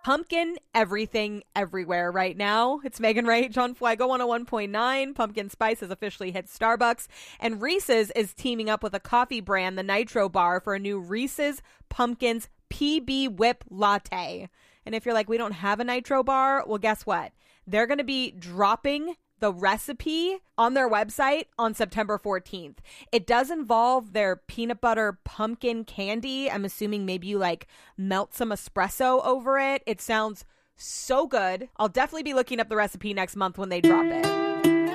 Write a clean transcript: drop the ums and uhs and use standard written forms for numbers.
Pumpkin everything everywhere right now. It's Megan Wright, John Flago 101.9. Pumpkin spice has officially hit Starbucks. And Reese's is teaming up with a coffee brand, the Nitro Bar, for a new Reese's Pumpkins PB Whip Latte. And if you're like, we don't have a Nitro Bar, well, guess what? They're going to be dropping the recipe on their website on September 14th. It does involve their peanut butter pumpkin candy. I'm assuming maybe you like melt some espresso over it. It sounds so good. I'll definitely be looking up the recipe next month when they drop it.